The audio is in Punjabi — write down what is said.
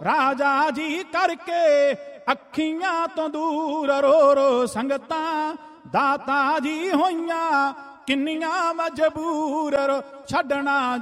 ਰਾਜਾ ਜੀ ਕਰਕੇ ਅੱਖੀਆਂ ਤੋਂ ਦੂਰ ਰੋ ਰੋ ਸੰਗਤਾਂ ਦਾਤਾ ਜੀ ਹੋਈਆਂ ਕਿੰਨੀਆਂ ਮਜਬੂਰ ਛੱਡਣਾ